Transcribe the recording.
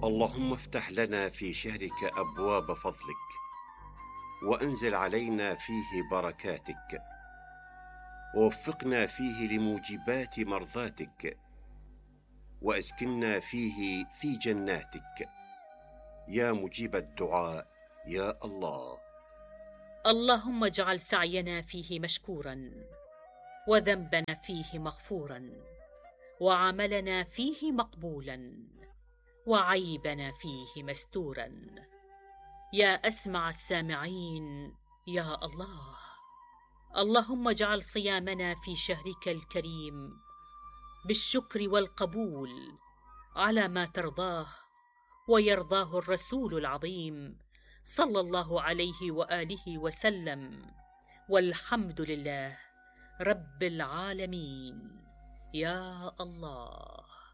اللهم افتح لنا في شهرك أبواب فضلك، وأنزل علينا فيه بركاتك، ووفقنا فيه لموجبات مرضاتك، وأسكننا فيه في جناتك يا مجيب الدعاء يا الله. اللهم اجعل سعينا فيه مشكورا، وذنبنا فيه مغفورا، وعملنا فيه مقبولا، وعيبنا فيه مستورا، يا أسمع السامعين يا الله. اللهم اجعل صيامنا في شهرك الكريم بالشكر والقبول على ما ترضاه ويرضاه الرسول العظيم صلى الله عليه وآله وسلم، والحمد لله رب العالمين يا الله.